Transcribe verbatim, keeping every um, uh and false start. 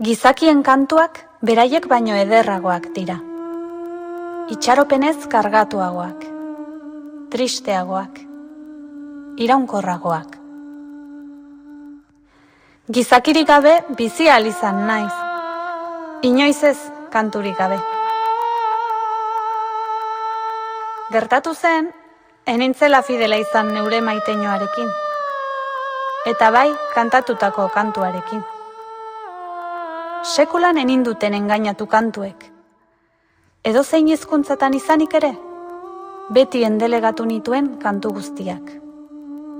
Gizakien kantuak beraiek baino ederragoak dira. Itxaropenez kargatuagoak, tristeagoak, iraunkorragoak. Gizakirik gabe bizi ahal izan naiz, inoiz ez kanturik gabe. Gertatu zen, enintzela fidela izan neure maiteinoarekin, eta bai kantatutako kantuarekin. Sekulan eninduten engainatu kantuek. Edozein hizkuntzatan izanik ere, beti endelegatu nituen kantu guztiak.